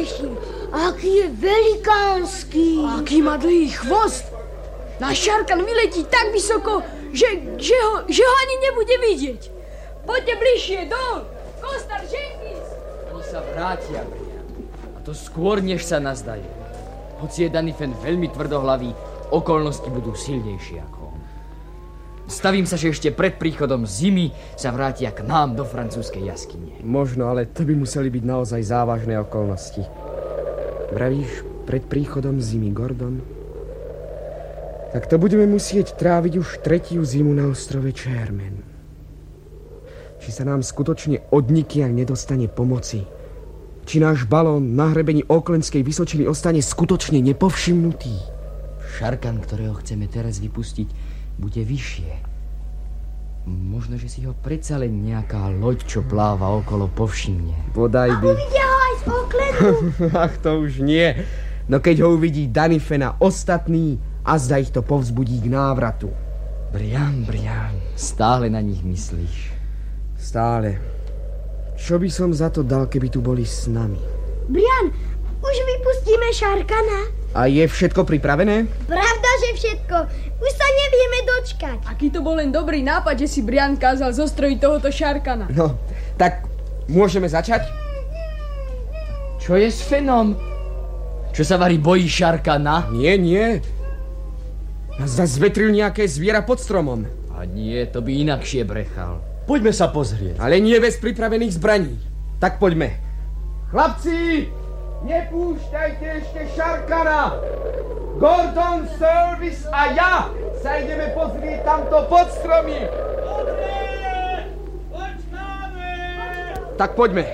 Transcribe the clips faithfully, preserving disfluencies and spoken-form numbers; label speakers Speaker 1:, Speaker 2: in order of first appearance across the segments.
Speaker 1: teším. Aký je velikánsky.
Speaker 2: Aký má dlhý chvost. Náš Šarkan vyletí tak vysoko, že, že, ho, že ho ani nebude vidieť. Poďte bližšie, dol. Kostar, Jenkins.
Speaker 3: Oni sa vrátia, Brian. A to skôr, než sa nazdaje. Hoci je Danifen veľmi tvrdohlavý, okolnosti budú silnejšie ako on. Stavím sa, že ešte pred príchodom zimy sa vrátia k nám do francúzskej jaskyne.
Speaker 4: Možno, ale to by museli byť naozaj závažné okolnosti. Vravíš, pred príchodom zimy, Gordon? Tak to budeme musieť tráviť už tretiu zimu na ostrove Čermen. Či sa nám skutočne odnikiaľ nedostane pomoci? Či náš balón na hrebení Aucklandskej vysočiny ostane skutočne nepovšimnutý?
Speaker 3: Šarkan, ktorého chceme teraz vypustiť, bude vyššie. Možno, že si ho predsa len nejaká loď, čo pláva okolo, povšimne.
Speaker 4: Bodaj by.
Speaker 1: A uvidia ho aj z Aucklandu.
Speaker 4: Ach, to už nie. No keď ho uvidí Danifena ostatný, a zda ich to povzbudí k návratu.
Speaker 3: Brian, Brian, stále na nich myslíš.
Speaker 4: Stále. Čo by som za to dal, keby tu boli s nami?
Speaker 1: Brian, už vypustíme Šarkana.
Speaker 4: A je všetko pripravené?
Speaker 1: Pravda, že všetko. Už sa nevieme dočkať.
Speaker 2: Aký to bol len dobrý nápad, že si Brian kázal zostrojiť tohoto Šarkana.
Speaker 4: No, tak môžeme začať?
Speaker 3: Čo je s Fenom? Čo sa varí bojí Šarkana?
Speaker 4: Nie, nie. Nás zvetril nejaké zviera pod stromom.
Speaker 3: A nie, to by inakšie brechal.
Speaker 5: Poďme sa pozrieť.
Speaker 4: Ale nie bez pripravených zbraní. Tak poďme. Chlapci, nepúšťajte ešte Šarkana. Gordon, Service a ja sa ideme pozrieť tamto pod stromy.
Speaker 6: Dobre, počkáme.
Speaker 4: Tak poďme.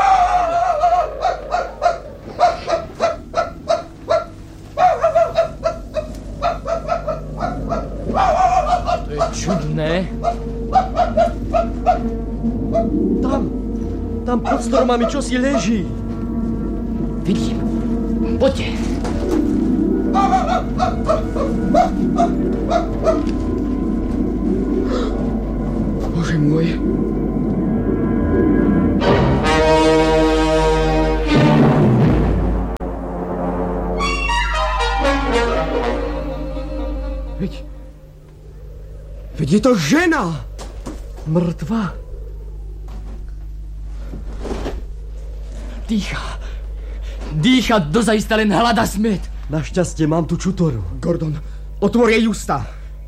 Speaker 3: To je čudné.
Speaker 5: Tam, tam pod stromami čosi leží.
Speaker 3: Vidím. Poďte.
Speaker 4: Bože môj. Veď... Veď je to žena!
Speaker 5: Mŕtva.
Speaker 3: Dýcha. Dýcha, dozajista len hľada smet.
Speaker 5: Našťastie mám tu čutoru.
Speaker 4: Gordon, otvor jej ústa.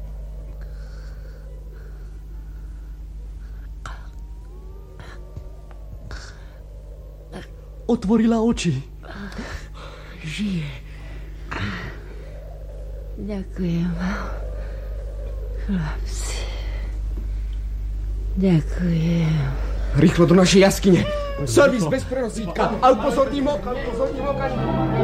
Speaker 5: Otvorila oči.
Speaker 4: Žije.
Speaker 7: Ďakujem vám, chlapci. Ďakujem.
Speaker 4: Rýchlo do našej jaskyne. Servis bez prerozítka. A upozorním oka, upozorním oka.